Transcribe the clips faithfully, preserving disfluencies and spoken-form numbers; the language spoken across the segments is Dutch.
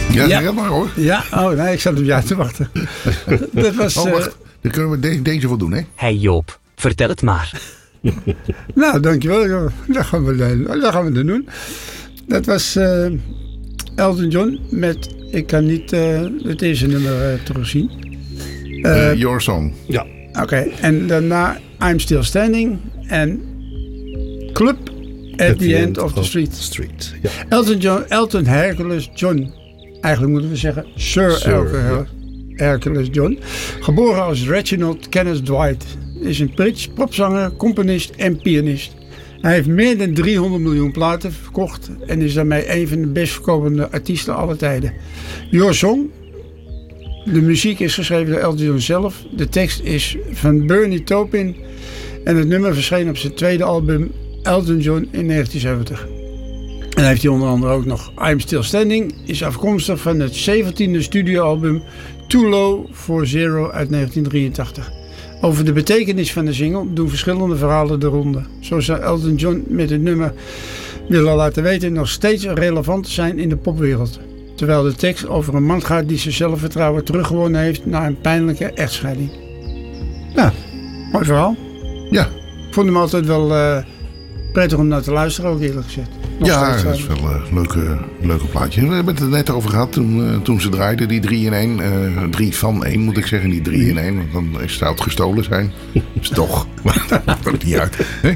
Ja, Ja. ja. maar hoor. Ja, oh nee, ik zat op jou te wachten. Dat was... Oh, eh, wacht. Dan kunnen we de- deze wel doen, hè? Hey Joop, vertel het maar. Nou, dankjewel. Dat gaan we, eh, dat gaan we dan doen. Dat was eh, Elton John met... Ik kan niet uh, het eerste nummer uh, terugzien. Uh, Uh, your Song. Ja. Oké, okay. En daarna I'm Still Standing en Club at, at the, the End, end of the Street. street. Ja. Elton John, Elton Hercules John. Eigenlijk moeten we zeggen Sir, Sir Elton ja. Hercules John. Geboren als Reginald Kenneth Dwight. Is een Brits popzanger, componist en pianist. Hij heeft meer dan driehonderd miljoen platen verkocht en is daarmee een van de best verkopende artiesten aller tijden. Your Song. De muziek is geschreven door Elton John zelf. De tekst is van Bernie Taupin. En het nummer verscheen op zijn tweede album Elton John in negentien zeventig. En heeft hij onder andere ook nog I'm Still Standing. Is afkomstig van het zeventiende studioalbum Too Low for Zero uit negentien drieëntachtig. Over de betekenis van de single doen verschillende verhalen de ronde. Zo zou Elton John met het nummer willen laten weten nog steeds relevant te zijn in de popwereld. Terwijl de tekst over een man gaat die zijn zelfvertrouwen teruggewonnen heeft na een pijnlijke echtscheiding. Ja, mooi verhaal. Ja. Ik vond hem altijd wel uh, prettig om naar te luisteren, ook eerlijk gezegd. Nog ja, steeds, dat is wel een uh, leuke, leuke plaatje. We hebben het er net over gehad toen, uh, toen ze draaiden, die drie in één. Uh, drie van één moet ik zeggen, niet drie in één. Want dan is het oud gestolen zijn. Dus toch, dat maakt niet uit. Hè?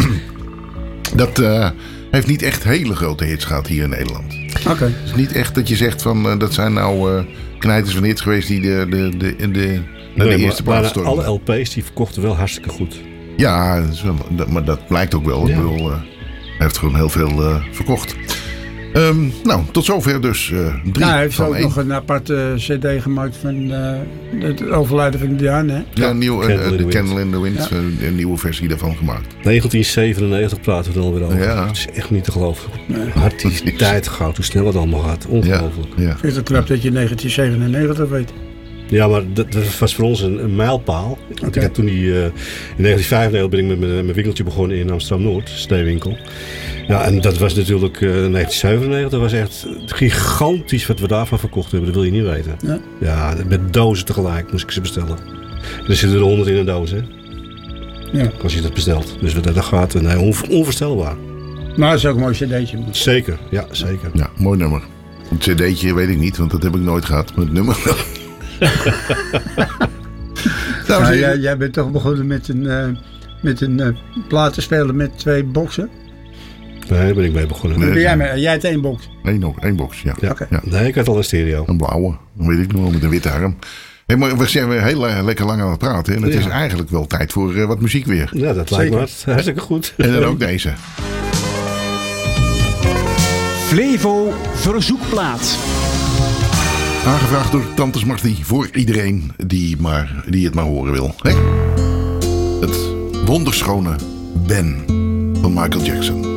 Dat uh, heeft niet echt hele grote hits gehad hier in Nederland. Oké. Okay. Het is niet echt dat je zegt van uh, dat zijn nou uh, knijters van hits geweest die de, de, de, de, de, naar nee, de eerste plaats stormen. Alle L P's die verkochten wel hartstikke goed. Ja, dat is wel, dat, maar dat blijkt ook wel. Ja. Ik bedoel, uh, hij heeft gewoon heel veel uh, verkocht. Um, nou, tot zover dus uh, drie nou, hij heeft van ook één. nog een aparte cd gemaakt van uh, het overlijden van Diane. Hè? Ja, een nieuw, Candle uh, in de the Candle in the Wind. Ja. Een, een nieuwe versie daarvan gemaakt. negentien zevenennegentig praten we dan weer over. Ja. Het is echt niet te geloven. Nee. Hard die tijd gaat, hoe snel het allemaal gaat. Ongelooflijk. Ja, ja. Ik vind het knap dat je negentien zevenennegentig weet. Ja, maar dat, dat was voor ons een, een mijlpaal. Okay. Ik had toen die, uh, in negentien vijfennegentig ben ik met mijn, mijn winkeltje begonnen in Amsterdam-Noord, sneeuwwinkel. Ja, en dat was natuurlijk uh, negentien zevenennegentig was echt gigantisch wat we daarvan verkocht hebben. Dat wil je niet weten. Ja, ja met dozen tegelijk moest ik ze bestellen. En er zitten er honderd in een doos, hè? ja. Als je dat bestelt. Dus dat, dat gaat nee, on, onvoorstelbaar. Maar het is ook een mooi cd'tje. Zeker, ja, zeker. Ja, mooi nummer. Het cd'tje weet ik niet, want dat heb ik nooit gehad. Maar het nummer wel. nou, nou, jij, jij bent toch begonnen met een, uh, met een uh, platenspeler met twee boxen? Nee, daar ben ik mee begonnen. Nee, Nee, ben jij, mee, jij hebt één box? Eén nog, één box, ja. ja. Okay. ja. Nee, ik had al een stereo. Een blauwe, dat weet ik nog wel, met een witte arm. Hey, maar we zijn weer heel uh, lekker lang aan het praten. En het ja. is eigenlijk wel tijd voor uh, wat muziek weer. Ja, dat lijkt me hartstikke goed. En dan ook deze. Flevo Verzoekplaat. Aangevraagd door Tante Smarty voor iedereen die, maar, die het maar horen wil. Hè? Het wonderschone Ben van Michael Jackson.